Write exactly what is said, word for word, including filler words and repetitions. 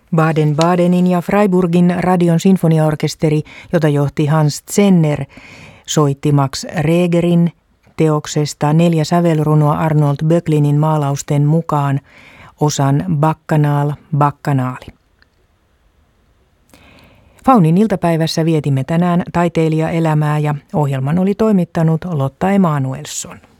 Baden-Badenin ja Freiburgin radion sinfoniaorkesteri, jota johti Hans Zenner, soitti Max Regerin teoksesta neljä sävelrunoa Arnold Böcklinin maalausten mukaan osan Bacchanal Bacchanali. Faunin iltapäivässä vietimme tänään taiteilijaelämää ja ohjelman oli toimittanut Lotta Emanuelsson.